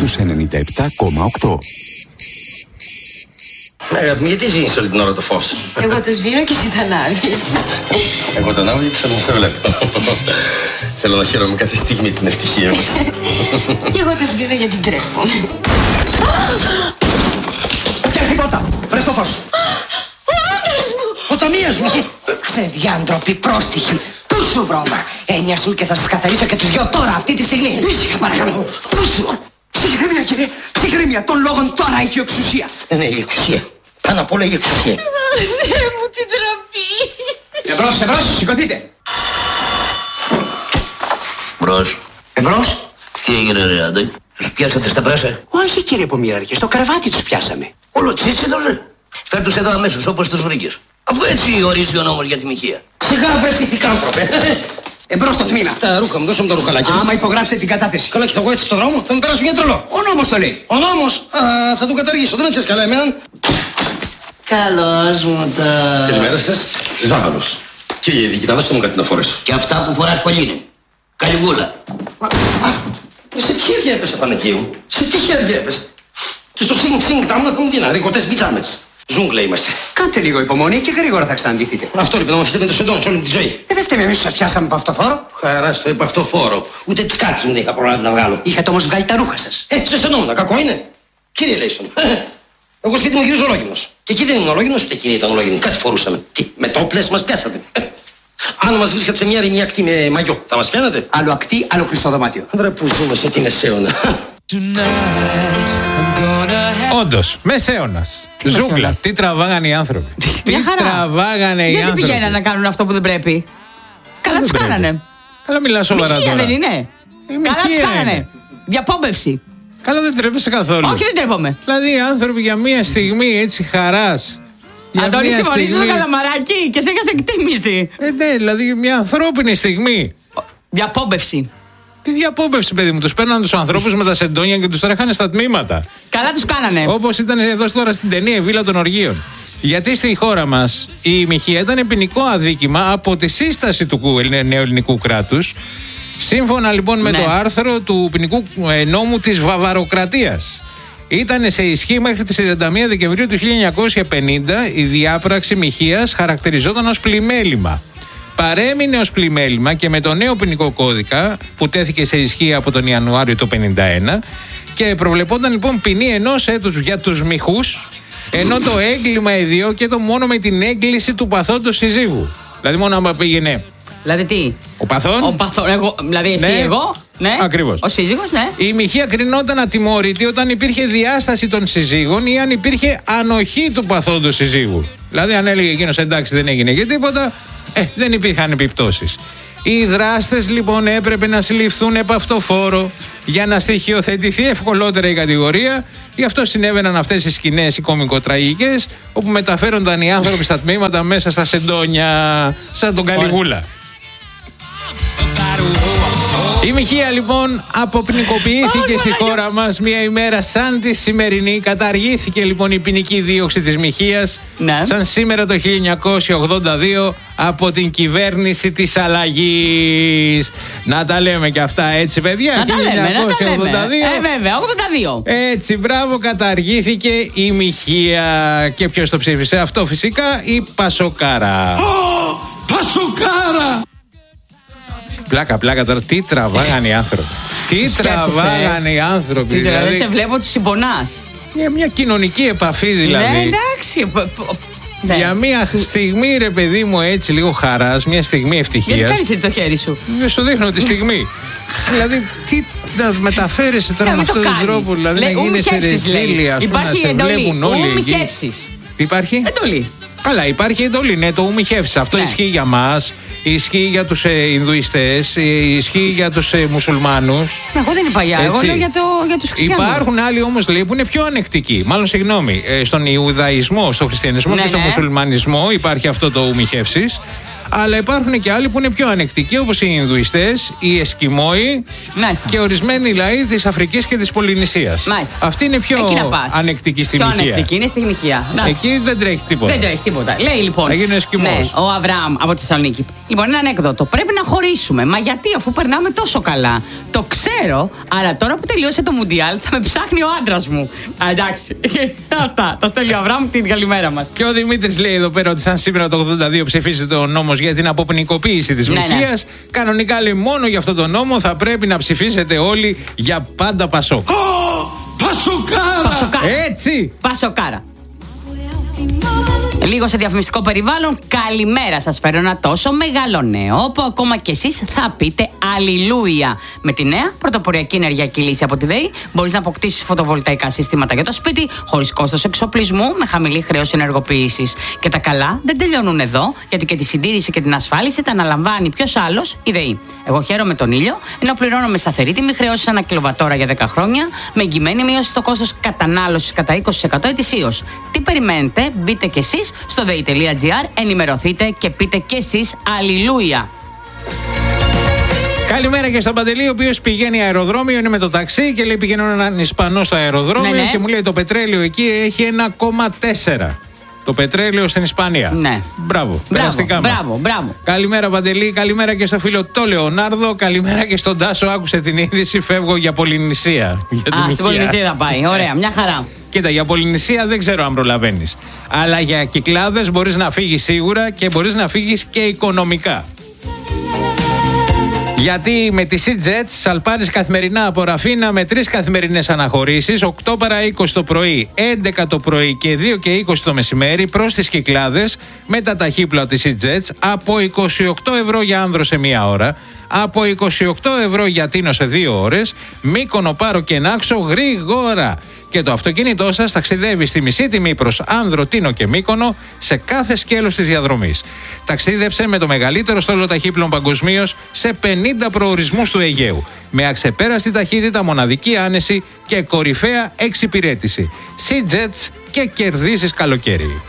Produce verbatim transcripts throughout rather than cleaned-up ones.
στους ενενήντα επτά κόμμα οκτώ. Αγάπη μου, γιατί ζήνεις όλη την ώρα το φως? Εγώ το σβήνω και εσύ τα ανάβεις. Εγώ τον ανάβω γιατί θέλω να σε βλέπω. Θέλω να χαίρομαι κάθε στιγμή την ευτυχία μας. Και εγώ το σβήνω γιατί τρέχομαι. Και τίποτα! Βρες το φως! Ο άντρας μου! Ο ταμείας μου! Ξεδιάντροποι πρόστιχοι! Πού σου βρώμα! Έννοια σου και θα σας καθαρίσω και τους δυο τώρα αυτή τη στιγμή! Ήσυχα παρακαλώ! Πού σου! Ψυχραιμία κύριε! Ψυχραιμία! Των λόγων τώρα έχει εξουσία! Ναι, η εξουσία! Πάνω απ' όλα η εξουσία! Θεέ μου την τραπή! Εμπρός, εμπρός, σηκωθείτε! Μπρος! Εμπρός! Τι έγινε ρε Άντωνη? Τους πιάσατε στα πράσα? Όχι κύριε Πομήραρχε, στο καραβάτι τους πιάσαμε. Όλο τσίτσιδος ρε! Φέρ' τους εδώ αμέσως όπως τους βρήκες. Αφού έτσι ορίζει ο νόμος για τη μοιχεία. Σιγά βρες τη θηκάνθρωπε! Εμπρός στο τμήμα! Τα ρούχα μου, δώσε μου τα ρουχαλάκια. Άμα υπογράψετε την κατάθεση. Καλά και εγώ έτσι στον δρόμο θα με περάσω για τρελό. Ο νόμος το λέει. Ο νόμος! Α, θα τον καταργήσω, δεν ξέρεις καλά εμένα. Καλώς μου το... Καλημέρα σας. Ζάβαλος. Κύριε Διοικητά, δώστε μου κάτι να φορέσω. Και αυτά που φοράς πολύ είναι. Καλιγούλα. Σε τι χέρια έπεσε, Παναγία μου? Σε τι χέρια έπεσε? Και στο σινγκ σινγκ τάμ να πούμε δίνα, ρικοτές μπιτζάμες. Ζούγκλα είμαστε. Κάντε λίγο υπομονή και γρήγορα θα ξαναντηθείτε. Αυτό λοιπόν, να μας με το σεντόνι σε όλη τη ζωή. Ε, δεν φταίμε εμείς που σας πιάσαμε από αυτό φόρο. Χαρά στο είπα αυτό φόρο. Ούτε τις κάτσες μου δεν είχα προλάβει να βγάλω. Είχατε όμως βγάλει τα ρούχα σας. Ε, σε στενόμουν, κακό είναι. Κύριε Λέισον, εγώ σπίτι μου γυρίζω ολόγυμνος. Και εκεί δεν ήμουν ολόγυμνος, ούτε εκείνη ήταν ολόγυμνη. Κάτι φορούσαμε. Τι, με τόπλες μας πιάσατε. Αν μας βρίσκατε σε μια ρημιά ακτή με μαγιό, θα μας πιάνατε? Άλλο ακτή, άλλο χρυσό δωμάτιο. Βρε που ζούμε σε την μεσαίωνα. Όντως, μεσαίωνας. Ζούγκλα. Τι τραβάγανε οι άνθρωποι. Τι τραβάγανε οι άνθρωποι. Δεν πηγαίνανε να κάνουν αυτό που δεν πρέπει. Καλά τους κάνανε. Καλά μιλάς σοβαρά τώρα. Μοιχεία δεν είναι. Καλά τους κάνανε. Διαπόμπευση. Καλά δεν τρέπεσαι καθόλου. Όχι, δεν τρέπομαι. Δηλαδή οι άνθρωποι για μία στιγμή έτσι χαράς. Αντώνη, συμφωνείς με το καλαμαράκι και σε έκασε εκτίμηση. Ε, ναι, δηλαδή μια ανθρώπινη στιγμή. Διαπόμπευση. Τι διαπόμπευση, παιδί μου, τους παίρναν τους ανθρώπους με τα σεντόνια και τους τρέχανε στα τμήματα. Καλά τους κάνανε. Όπως ήταν εδώ τώρα στην ταινία Η Βίλα των Οργείων. Γιατί στη χώρα μας η μοιχεία ήταν ποινικό αδίκημα από τη σύσταση του νεοελληνικού κράτους. Σύμφωνα λοιπόν με ναι. το άρθρο του ποινικού νόμου της Βαβαροκρατίας. Ήταν σε ισχύ μέχρι τις τριάντα μία Δεκεμβρίου του χίλια εννιακόσια πενήντα. Η διάπραξη μοιχείας χαρακτηριζόταν ως πλημέλημα. Παρέμεινε ως πλημέλημα και με το νέο ποινικό κώδικα που τέθηκε σε ισχύ από τον Ιανουάριο του χίλια εννιακόσια πενήντα ένα και προβλεπόταν λοιπόν ποινή ενός έτους για τους μοιχούς, ενώ το έγκλημα εδιώκεται μόνο με την έγκληση του παθόντος συζύγου. Δηλαδή μόνο άμα πήγαινε. Δηλαδή τι? Ο παθόν. Ο παθόν, εγώ, δηλαδή εσύ, ναι, εγώ. Ναι. Ακριβώς. Ο σύζυγος, ναι. Η μοιχεία κρινόταν ατιμόρυτη όταν υπήρχε διάσταση των συζύγων ή αν υπήρχε ανοχή του παθόντος συζύγου. Δηλαδή, αν έλεγε εκείνος εντάξει, δεν έγινε και τίποτα, ε, δεν υπήρχαν επιπτώσεις. Οι δράστες λοιπόν έπρεπε να συλληφθούν επ' αυτό φόρο για να στοιχειοθετηθεί ευκολότερα η κατηγορία. Γι' αυτό συνέβαιναν αυτές οι σκηνές οι κωμικοτραγικές, όπου μεταφέρονταν οι άνθρωποι στα τμήματα μέσα στα σεντόνια, σαν τον Καλιγούλα. Η μοιχεία λοιπόν αποποινικοποιήθηκε στη χώρα μας μια ημέρα σαν τη σημερινή. Καταργήθηκε λοιπόν η ποινική δίωξη της μοιχείας, ναι, σαν σήμερα το χίλια εννιακόσια ογδόντα δύο από την κυβέρνηση της αλλαγής. Να τα λέμε και αυτά έτσι, παιδιά. Να χίλια εννιακόσια ογδόντα δύο. Ε, βέβαια, ογδόντα δύο. Έτσι, μπράβο, καταργήθηκε η μοιχεία. Και ποιος το ψήφισε αυτό? Φυσικά η Πασοκάρα. Oh, Πασοκάρα! Πλάκα, πλάκα τώρα. Τι τραβάγανε οι άνθρωποι. Τι τραβάγανε οι άνθρωποι. Τι δηλαδή, δηλαδή, σε βλέπω, του συμπονάς. Για μια κοινωνική επαφή δηλαδή. Ναι, εντάξει. Ναι. Για μια στιγμή, ρε παιδί μου, έτσι λίγο χαράς, μια στιγμή ευτυχίας. Γιατί κάνεις έτσι το χέρι σου? Δεν σου δείχνω τη στιγμή. Δηλαδή, τι να μεταφέρεσαι τώρα με αυτόν τον τρόπο, δηλαδή Λέ, να γίνεσαι ρεζίλια, ας πούμε, να σε βλέπουν όλοι εκεί. Τι υπάρχει? Εντολή. Καλά, υπάρχει εντολή, ναι, το ουμιχεύσεις. Αυτό ναι. ισχύει για μας. Ισχύει για τους ε, Ινδουιστές, ε, ισχύει για τους ε, Μουσουλμάνους. Εγώ δεν είπα για, εγώ λέω για, το, για τους Χριστιανούς. Υπάρχουν άλλοι όμως λέει που είναι πιο ανεκτικοί. Μάλλον συγγνώμη, ε, στον Ιουδαϊσμό, στον Χριστιανισμό ναι, και στον ναι. Μουσουλμανισμό υπάρχει αυτό το ουμιχεύσεις. Αλλά υπάρχουν και άλλοι που είναι πιο ανεκτικοί, όπως οι Ινδουιστές, οι Εσκιμόοι Μάλιστα. και ορισμένοι λαοί της Αφρικής και της Πολυνησίας. Μάλιστα. Αυτή είναι πιο ανεκτική στη μοιχεία. Πιο ανεκτική είναι στη μοιχεία. Εκεί δεν τρέχει τίποτα. Δεν τρέχει τίποτα. Λέει λοιπόν. Θα γίνει Εσκιμός. Ναι, ο Αβραάμ από τη Θεσσαλονίκη. Λοιπόν, ένα ανέκδοτο. Πρέπει να χωρίσουμε. Μα γιατί, αφού περνάμε τόσο καλά? Το ξέρω, αλλά τώρα που τελείωσε το Μουντιάλ θα με ψάχνει ο άντρας μου. Α, εντάξει. Αυτά. Το στέλνει ο Αβραάμ, την καλημέρα μας. Και ο Δημήτρης λέει εδώ πέρα ότι σαν σήμερα το ογδόντα δύο ψηφίζεται ο νόμος για την αποποινικοποίηση της Ναι, μοιχείας, ναι. κανονικά λέει μόνο για αυτόν τον νόμο θα πρέπει να ψηφίσετε όλοι για πάντα Πασόκ. Πασοκάρα! Πασοκάρα. Έτσι! Πασοκάρα. Λίγο σε διαφημιστικό περιβάλλον, καλημέρα σας. Φέρω ένα τόσο μεγάλο νέο που ακόμα κι εσείς θα πείτε αλληλούια. Με τη νέα πρωτοποριακή ενεργειακή λύση από τη ΔΕΗ μπορείς να αποκτήσεις φωτοβολταϊκά συστήματα για το σπίτι χωρίς κόστος εξοπλισμού, με χαμηλή χρέωση ενεργοποίησης. Και τα καλά δεν τελειώνουν εδώ, γιατί και τη συντήρηση και την ασφάλιση τα αναλαμβάνει ποιος άλλος? Η ΔΕΗ. Εγώ χαίρομαι τον ήλιο, ενώ πληρώνω με σταθερή τιμή χρεώσεις ανά κιλοβατόρα για δέκα χρόνια, με εγγυημένη μείωση στο κόστος κατανάλωσης κατά είκοσι τοις εκατό ετησίως. Τι περιμένετε? Μπείτε κι εσείς στο δέι τελεία τζι άρ, ενημερωθείτε και πείτε κι εσείς αλληλούια. Καλημέρα και στον Παντελή, ο οποίος πηγαίνει αεροδρόμιο, είναι με το ταξί και λέει πηγαίνω έναν Ισπανό στο αεροδρόμιο, Ναι, ναι. και μου λέει το πετρέλαιο εκεί έχει ένα κόμμα τέσσερα. Το πετρέλαιο στην Ισπανία. Ναι. Μπράβο, Μπράβο, περαστικά μας. μπράβο, μπράβο. Καλημέρα Παντελή, καλημέρα και στο φίλο το Λεωνάρδο, καλημέρα και στον Τάσο. Άκουσε την είδηση, φεύγω για Πολυνησία. Για τη Α, στην Μοιχεία. Πολυνησία θα πάει. Ωραία, μια χαρά. Κοίτα, για Πολυνησία δεν ξέρω αν προλαβαίνεις. Αλλά για Κυκλάδες μπορείς να φύγεις σίγουρα και μπορείς να φύγεις και οικονομικά. Γιατί με τη SeaJet σαλπάρεις καθημερινά από Ραφίνα με τρεις καθημερινές αναχωρήσεις, οκτώ παρά είκοσι το πρωί, έντεκα το πρωί και δύο και είκοσι το μεσημέρι προς τις Κυκλάδες με τα ταχύπλοα της SeaJet από είκοσι οκτώ ευρώ για άνδρο σε μία ώρα, από είκοσι οκτώ ευρώ για Τίνο σε δύο ώρες, Μύκονο, Πάρο και Νάξο γρήγορα. Και το αυτοκίνητό σας ταξιδεύει στη μισή τιμή προς Άνδρο, Τίνο και Μύκονο σε κάθε σκέλος της διαδρομής. Ταξίδεψε με το μεγαλύτερο στόλο ταχύπλων παγκοσμίως σε πενήντα προορισμούς του Αιγαίου. Με αξεπέραστη ταχύτητα, μοναδική άνεση και κορυφαία εξυπηρέτηση. SeaJet και κερδίζεις καλοκαίρι.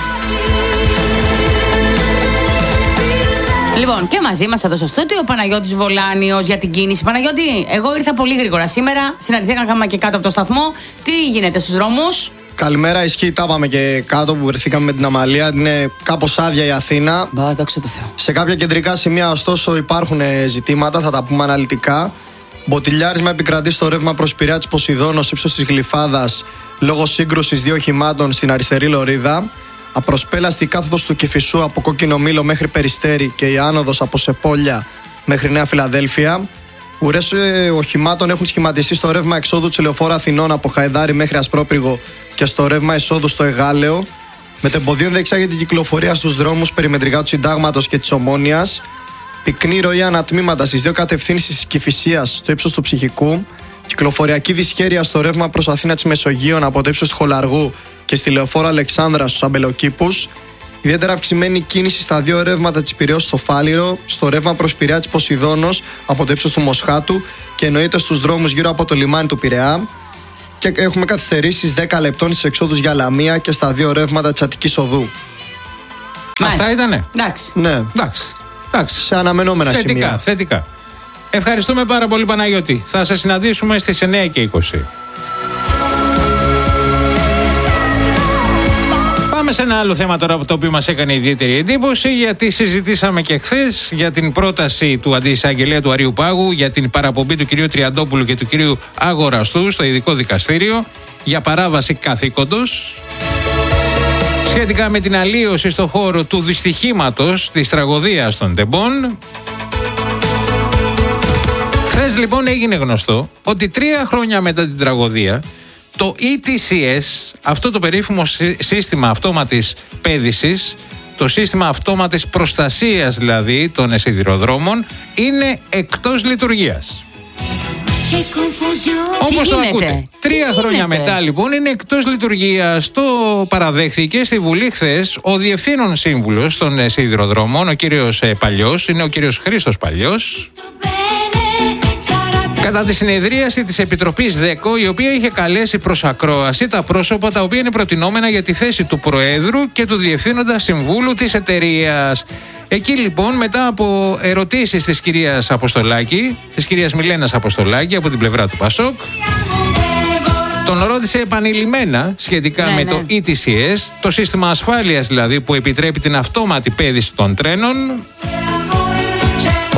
Λοιπόν, και μαζί μας εδώ στο στούντιο ο Παναγιώτης Βολάνιος για την κίνηση. Παναγιώτη, εγώ ήρθα πολύ γρήγορα σήμερα. Συναντηθήκαμε και κάτω από το σταθμό. Τι γίνεται στους δρόμους? Καλημέρα, ισχύει. Τα πάμε και κάτω που βρεθήκαμε με την Αμαλία. Είναι κάπως άδεια η Αθήνα. Μπα, δόξα τω Θεώ. Σε κάποια κεντρικά σημεία, ωστόσο, υπάρχουν ζητήματα, θα τα πούμε αναλυτικά. Μποτιλιάρισμα επικρατεί στο ρεύμα προς Πειραιά της Ποσειδώνος ύψος της Γλυφάδας λόγω σύγκρουσης δύο οχημάτων στην αριστερή λωρίδα. Απροσπέλαστη η κάθοδος του Κηφισού από Κόκκινο Μήλο μέχρι Περιστέρι και η άνοδος από Σεπόλια μέχρι Νέα Φιλαδέλφια. Ουρές οχημάτων έχουν σχηματιστεί στο ρεύμα εξόδου της Λεωφόρου Αθηνών από Χαϊδάρι μέχρι Ασπρόπυργο και στο ρεύμα εισόδου στο Εγάλεο. Μετεμποδίων διεξάγεται η κυκλοφορία στους δρόμους περιμετρικά του Συντάγματος και της Ομόνοιας. Πυκνή ροή ανατμήματα στις δύο κατευθύνσεις της Κηφισίας στο ύψος του Ψυχικού. Κυκλοφοριακή δυσχέρεια στο ρεύμα προς Αθήνα της Μεσογείων από το ύψος του Χολαργού και στη Λεωφόρο Αλεξάνδρα στους Αμπελοκήπους. Ιδιαίτερα αυξημένη κίνηση στα δύο ρεύματα της Πειραιώς στο Φάληρο, στο ρεύμα προς Πειραιά της Ποσειδώνος από το ύψος του Μοσχάτου και εννοείται στους δρόμους γύρω από το λιμάνι του Πειραιά. Και έχουμε καθυστερήσεις δέκα λεπτών στις εξόδους για Λαμία και στα δύο ρεύματα της Αττικής Οδού. Μάλιστα. Αυτά ήτανε. Εντάξει. Ναι, Εντάξει. Εντάξει. σε αναμενόμενα Θετικά, σημεία. θετικά. Ευχαριστούμε πάρα πολύ Παναγιώτη. Θα σε συναντήσουμε στις εννιά και είκοσι. Πάμε σε ένα άλλο θέμα τώρα το οποίο μας έκανε ιδιαίτερη εντύπωση, γιατί συζητήσαμε και χθες για την πρόταση του αντιεισαγγελέα του Αριού Πάγου για την παραπομπή του κυρίου Τριαντόπουλου και του κυρίου Αγοραστού στο ειδικό δικαστήριο για παράβαση καθήκοντος σχετικά με την αλλίωση στο χώρο του δυστυχήματος της τραγωδίας των Τεμπών. Χθες λοιπόν έγινε γνωστό ότι τρία χρόνια μετά την τραγωδία το ι τι σι ες, αυτό το περίφημο σύστημα αυτόματης πέδησης, το σύστημα αυτόματης προστασίας δηλαδή των σιδηροδρόμων, είναι εκτός λειτουργίας. Όπως το ακούτε. Τρία χρόνια μετά λοιπόν είναι εκτός λειτουργίας. Το παραδέχθηκε στη Βουλή χθες ο διευθύνων σύμβουλος των σιδηροδρόμων, ο κύριος Παλιός, είναι ο κύριος Χρήστος Παλιός. Κατά τη συνεδρίαση της Επιτροπής ΔΕΚΟ, η οποία είχε καλέσει προς ακρόαση τα πρόσωπα τα οποία είναι προτινόμενα για τη θέση του Προέδρου και του Διευθύνοντα Συμβούλου της εταιρείας. Εκεί λοιπόν, μετά από ερωτήσεις της κυρίας Αποστολάκη, της κυρίας Μιλένας Αποστολάκη από την πλευρά του Πασόκ, τον ρώτησε επανειλημμένα σχετικά ναι, με ναι. το ι τι σι ες, το σύστημα ασφάλειας δηλαδή που επιτρέπει την αυτόματη πέδηση των τρένων.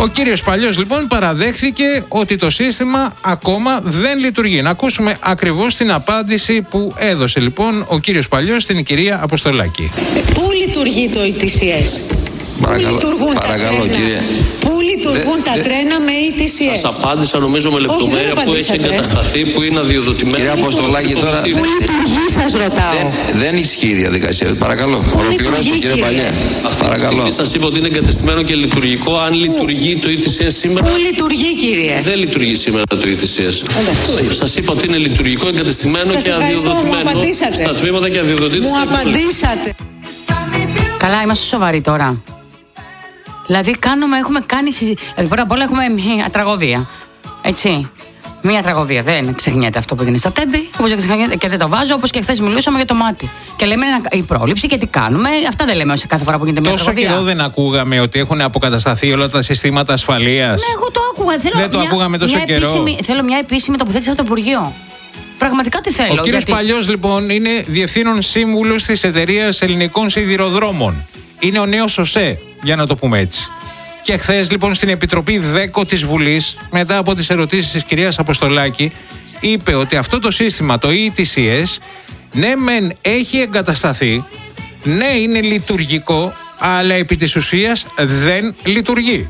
Ο κύριος Παλιός λοιπόν παραδέχθηκε ότι το σύστημα ακόμα δεν λειτουργεί. Να ακούσουμε ακριβώς την απάντηση που έδωσε λοιπόν ο κύριος Παλιός στην κυρία Αποστολάκη. Πού λειτουργεί το ι τι σι ες? Παρακαλώ, Πού λειτουργούν παρακαλώ, τα τρένα? κύριε. Πού λειτουργούν δε, τα δε, τρένα με ι τι σι ες? Σας απάντησα νομίζω με λεπτομέρεια που έχει εγκατασταθεί, που είναι αδειοδοτημένο. Κυρία Αποστολάκη, τώρα. Πού λειτουργεί, σας ρωτάω. Δεν, δεν ισχύει η διαδικασία. Παρακαλώ. Ολοκληρώστε, κύριε Παλιέ. Παρακαλώ. Σας είπα ότι είναι εγκατεστημένο και λειτουργικό. Αν λειτουργεί το ι τι σι ες σήμερα. Πού λειτουργεί, κύριε? Δεν λειτουργεί σήμερα το ι τι σι ες. Σας είπα ότι είναι λειτουργικό, εγκατεστημένο Σας και αδειοδοτημένο. Στα τμήματα και αδειοδοτείται. Μου απαντήσατε. Καλά, είμαστε σοβαροί τώρα. Δηλαδή, κάνουμε, έχουμε κάνει συζήτηση. Δηλαδή, πρώτα απ' όλα έχουμε μια τραγωδία. Έτσι. Μια τραγωδία. Δεν ξεχνιέται αυτό που έγινε στα Τέμπη, όπως δεν ξεχνιέται και δεν το βάζω, όπως και χθες μιλούσαμε για το μάτι. Και λέμε η πρόληψη και τι κάνουμε. Αυτά δεν λέμε κάθε φορά που γίνεται μια Τόσο τραγωδία. καιρό δεν ακούγαμε ότι έχουν αποκατασταθεί όλα τα συστήματα ασφαλείας. Ναι, εγώ το άκουγα. Θέλω δεν το μια, ακούγαμε τόσο μια καιρό. Επίσημη, θέλω μια επίσημη τοποθέτηση από το Υπουργείο. Πραγματικά τι θέλω. Ο κύριος γιατί... Παλιός λοιπόν είναι διευθύνων σύμβουλος της εταιρείας Ελληνικών Σιδηροδρόμων. Είναι ο νέος ΟΣΕ, για να το πούμε έτσι. Και χθες λοιπόν στην Επιτροπή δέκο της Βουλής, μετά από τις ερωτήσεις της κυρίας Αποστολάκη, είπε ότι αυτό το σύστημα, το ι τι σι ες, ναι μεν έχει εγκατασταθεί, ναι είναι λειτουργικό, αλλά επί της ουσίας δεν λειτουργεί.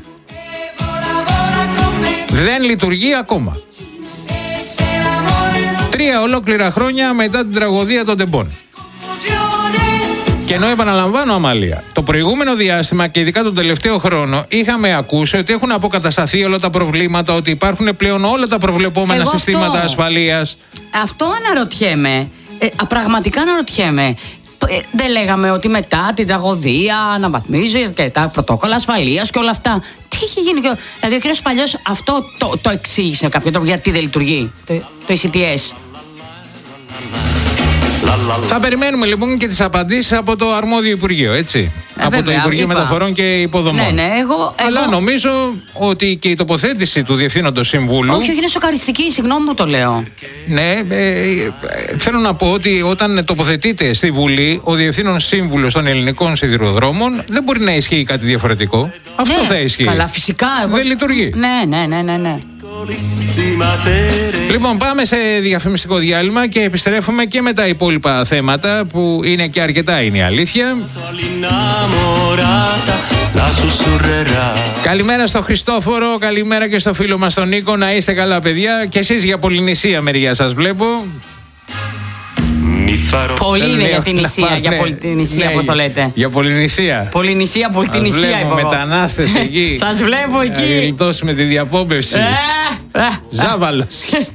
Δεν λειτουργεί ακόμα. Τρία ολόκληρα χρόνια μετά την τραγωδία των Τεμπών. Και ενώ επαναλαμβάνω, Αμάλια, το προηγούμενο διάστημα και ειδικά τον τελευταίο χρόνο είχαμε ακούσει ότι έχουν αποκατασταθεί όλα τα προβλήματα, ότι υπάρχουν πλέον όλα τα προβλεπόμενα Εγώ συστήματα αυτό, ασφαλείας. Αυτό αναρωτιέμαι. Ε, πραγματικά αναρωτιέμαι. Ε, δεν λέγαμε ότι μετά την τραγωδία αναβαθμίζει και τα πρωτόκολλα ασφαλείας και όλα αυτά. Τι έχει γίνει? Και, δηλαδή ο κύριος Παλιός αυτό το, το εξήγησε με κάποιο τρόπο γιατί δεν λειτουργεί το, το ι σι τι ες. Θα περιμένουμε λοιπόν και τις απαντήσεις από το αρμόδιο Υπουργείο, έτσι. Ε, από βέβαια, το Υπουργείο είπα. Μεταφορών και Υποδομών. Ναι, ναι, εγώ, Αλλά εγώ... νομίζω ότι και η τοποθέτηση του Διευθύνοντος Συμβούλου. Όχι, όχι, είναι σοκαριστική, συγγνώμη που το λέω. Ναι, ε, ε, θέλω να πω ότι όταν τοποθετείται στη Βουλή ο Διευθύνων Σύμβουλος των Ελληνικών Σιδηροδρόμων, δεν μπορεί να ισχύει κάτι διαφορετικό. Αυτό ναι, θα ισχύει. Καλά, φυσικά. Εγώ... Δεν λειτουργεί. Ναι, ναι, ναι, ναι, ναι. Λοιπόν, πάμε σε διαφημιστικό διάλειμμα και επιστρέφουμε και με τα υπόλοιπα θέματα που είναι και αρκετά, είναι η αλήθεια. Καλημέρα στο Χριστόφορο, καλημέρα και στο φίλο μας τον Νίκο. Να είστε καλά, παιδιά. Και εσείς για Πολυνησία μεριά σας βλέπω. Πολύ είναι για την νησία, για ναι, Πολυνησία, ναι, πώς το λέτε. Για Πολυνησία. Πολυνησία, Πολυνησία είπα εγώ. Μετανάστες εκεί. Σας βλέπω εκεί. Να γλιτώσουμε τη διαπόμπευση. Ε, ε, Ζάβαλος.